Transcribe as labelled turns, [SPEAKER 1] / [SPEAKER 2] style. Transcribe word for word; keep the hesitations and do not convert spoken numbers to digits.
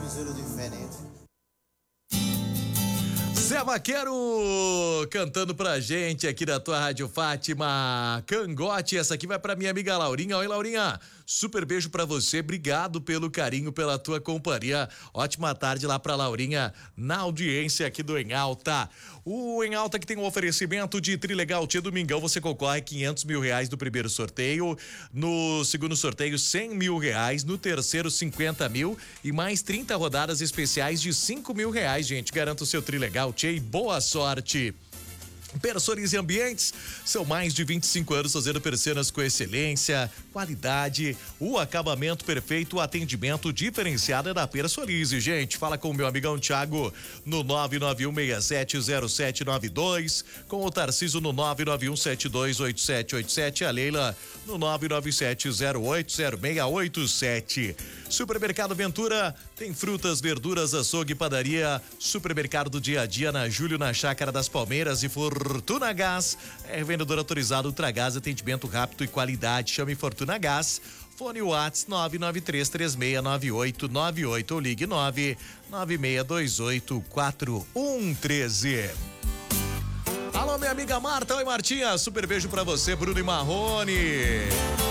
[SPEAKER 1] piseiro diferente.
[SPEAKER 2] Zé Vaquero cantando pra gente aqui da tua Rádio Fátima. Cangote, essa aqui vai pra minha amiga Laurinha. Oi, Laurinha, super beijo pra você, obrigado pelo carinho, pela tua companhia. Ótima tarde lá pra Laurinha na audiência aqui do Em Alta. O Em Alta que tem um oferecimento de Trilegal Tia. Domingão você concorre quinhentos mil reais do primeiro sorteio, no segundo sorteio cem mil reais, no terceiro cinquenta mil e mais trinta rodadas especiais de cinco mil reais, gente. Garanta o seu Trilegal Tia e boa sorte. Personize Ambientes, são mais de vinte e cinco anos fazendo persianas com excelência, qualidade, o acabamento perfeito, o atendimento diferenciado é da Personize, gente. Fala com o meu amigão Thiago no nove nove um seis sete zero sete nove dois, com o Tarciso no nove nove um sete dois oito sete oito sete, a Leila no nove nove sete zero oito zero seis oito sete. Supermercado Ventura tem frutas, verduras, açougue, padaria. Supermercado do dia a dia na Júlio, na Chácara das Palmeiras. E Fortuna Gás é vendedor autorizado Ultragás, atendimento rápido e qualidade. Chame Fortuna Gás. Fone WhatsApp nove nove três três seis nove oito nove oito ou ligue nove nove seis dois oito quatro um um três. Alô, minha amiga Marta. Oi, Martinha. Super beijo pra você, Bruno e Marrone.